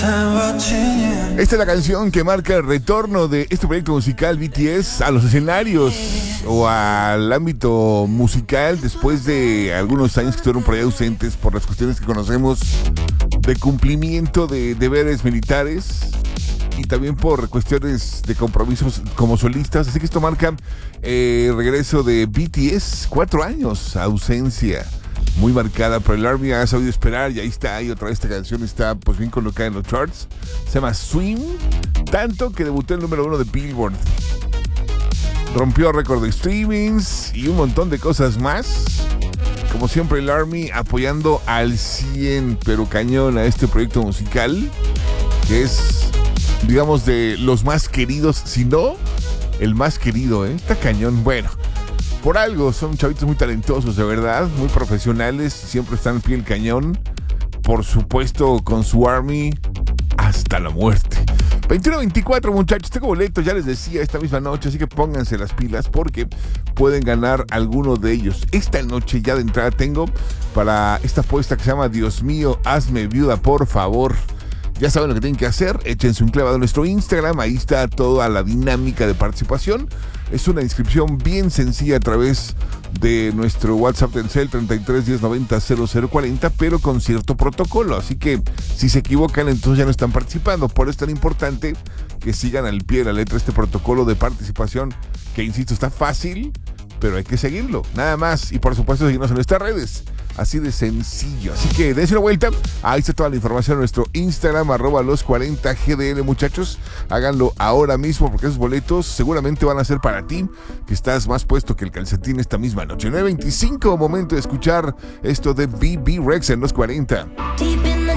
Esta es la canción que marca el retorno de este proyecto musical BTS a los escenarios o al ámbito musical después de algunos años que estuvieron por ahí ausentes por las cuestiones que conocemos de cumplimiento de deberes militares y también por cuestiones de compromisos como solistas. Así que esto marca el regreso de BTS, 4 años, ausencia muy marcada, pero el ARMY ha sabido esperar y ahí está, y otra vez esta canción está pues bien colocada en los charts. Se llama Swim, tanto que debutó en el número 1 de Billboard. Rompió récord de streamings y un montón de cosas más. Como siempre el ARMY apoyando al 100, pero cañón a este proyecto musical, que es, digamos, de los más queridos, si no, el más querido, ¿eh? Está cañón. Bueno, por algo, son chavitos muy talentosos, de verdad, muy profesionales, siempre están al pie del cañón, por supuesto con su ARMY hasta la muerte. 21-24, muchachos, tengo boletos, ya les decía, esta misma noche, así que pónganse las pilas porque pueden ganar alguno de ellos. Esta noche ya de entrada tengo para esta apuesta que se llama Dios mío, hazme viuda, por favor. Ya saben lo que tienen que hacer, échense un clavado en nuestro Instagram, ahí está toda la dinámica de participación. Es una inscripción bien sencilla a través de nuestro WhatsApp del CEL 33 10 90 0040, pero con cierto protocolo. Así que si se equivocan, entonces ya no están participando. Por eso es tan importante que sigan al pie de la letra este protocolo de participación, que insisto, está fácil, pero hay que seguirlo, nada más. Y por supuesto seguirnos en nuestras redes. Así de sencillo. Así que dense una vuelta. Ahí está toda la información en nuestro Instagram, @los40GDL, muchachos. Háganlo ahora mismo porque esos boletos seguramente van a ser para ti, que estás más puesto que el calcetín esta misma noche. 9:25, momento de escuchar esto de BB Rex en los 40.